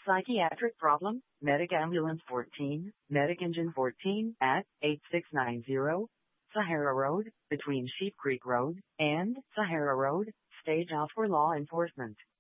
Psychiatric problem, Medic Ambulance 14, Medic Engine 14 at 8690 Sahara Road, between Sheep Creek Road and Sahara Road, stage out for law enforcement.